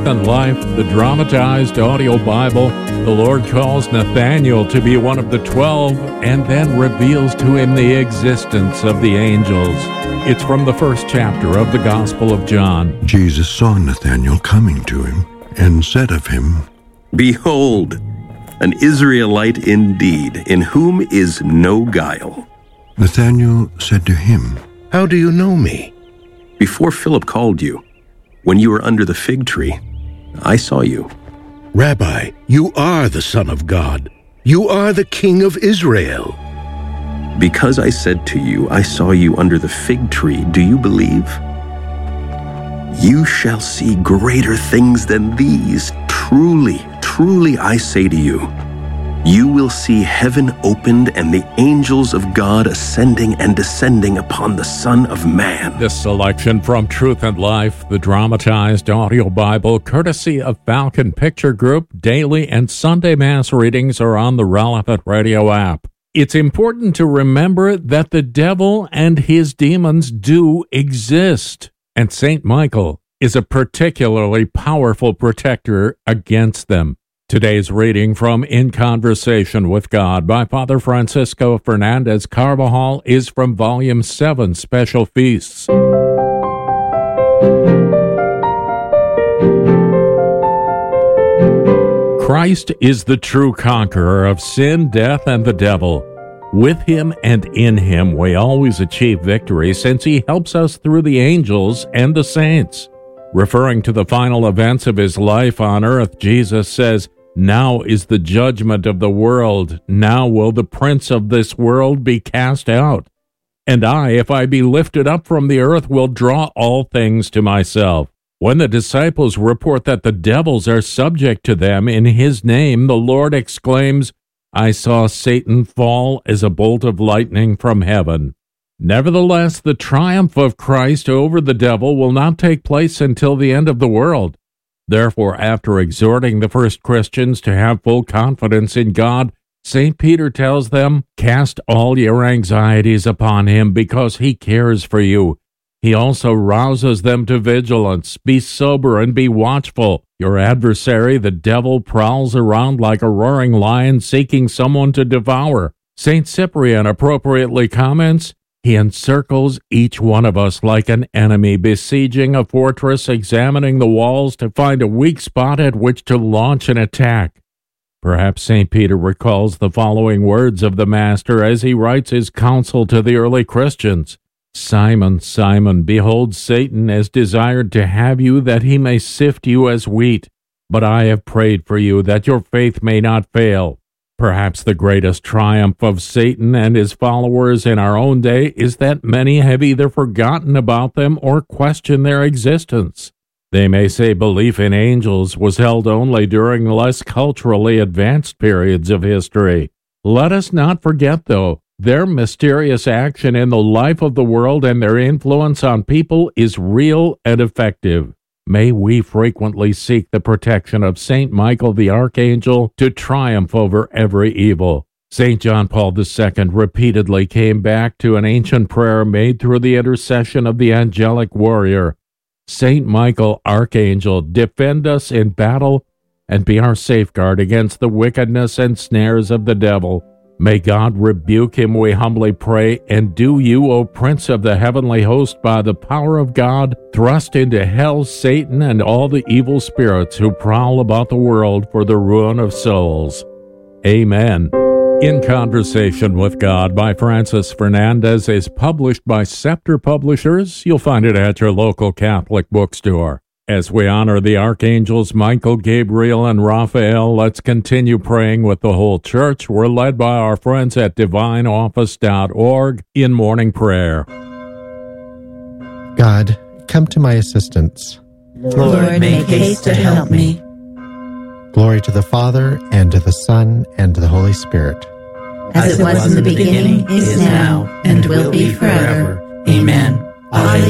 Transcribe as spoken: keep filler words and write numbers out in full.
Truth and Life, the dramatized audio Bible, the Lord calls Nathanael to be one of the twelve and then reveals to him the existence of the angels. It's from the first chapter of the Gospel of John. Jesus saw Nathanael coming to him and said of him, "Behold, an Israelite indeed, in whom is no guile." Nathanael said to him, "How do you know me?" "Before Philip called you, when you were under the fig tree, I saw you." "Rabbi, you are the Son of God. You are the King of Israel." "Because I said to you, I saw you under the fig tree, do you believe? You shall see greater things than these. Truly, truly I say to you, you will see heaven opened and the angels of God ascending and descending upon the Son of Man." This selection from Truth and Life, the dramatized audio Bible, courtesy of Falcon Picture Group. Daily and Sunday Mass readings are on the relevant radio app. It's important to remember that the devil and his demons do exist, and Saint Michael is a particularly powerful protector against them. Today's reading from In Conversation with God by Father Francisco Fernandez Carvajal is from Volume seven, Special Feasts. Christ is the true conqueror of sin, death, and the devil. With him and in him we always achieve victory, since he helps us through the angels and the saints. Referring to the final events of his life on earth, Jesus says, "Now is the judgment of the world. Now will the prince of this world be cast out. And I, if I be lifted up from the earth, will draw all things to myself." When the disciples report that the devils are subject to them in his name, the Lord exclaims, "I saw Satan fall as a bolt of lightning from heaven." Nevertheless, the triumph of Christ over the devil will not take place until the end of the world. Therefore, after exhorting the first Christians to have full confidence in God, Saint Peter tells them, "Cast all your anxieties upon him, because he cares for you." He also rouses them to vigilance. "Be sober and be watchful. Your adversary, the devil, prowls around like a roaring lion seeking someone to devour." Saint Cyprian appropriately comments, "He encircles each one of us like an enemy besieging a fortress, examining the walls to find a weak spot at which to launch an attack." Perhaps Saint Peter recalls the following words of the Master as he writes his counsel to the early Christians. "Simon, Simon, behold, Satan has desired to have you, that he may sift you as wheat. But I have prayed for you, that your faith may not fail." Perhaps the greatest triumph of Satan and his followers in our own day is that many have either forgotten about them or questioned their existence. They may say belief in angels was held only during less culturally advanced periods of history. Let us not forget, though, their mysterious action in the life of the world and their influence on people is real and effective. May we frequently seek the protection of Saint Michael the Archangel to triumph over every evil. Saint John Paul the Second repeatedly came back to an ancient prayer made through the intercession of the angelic warrior. "Saint Michael, Archangel, defend us in battle and be our safeguard against the wickedness and snares of the devil. May God rebuke him, we humbly pray, and do you, O Prince of the heavenly host, by the power of God, thrust into hell Satan and all the evil spirits who prowl about the world for the ruin of souls. Amen." In Conversation with God by Francis Fernandez is published by Scepter Publishers. You'll find it at your local Catholic bookstore. As we honor the archangels Michael, Gabriel, and Raphael, let's continue praying with the whole church. We're led by our friends at divine office dot org in morning prayer. God, come to my assistance. Lord, make haste to help me. Glory to the Father, and to the Son, and to the Holy Spirit. As it was in the beginning, is now, and will be forever. Amen. Alleluia.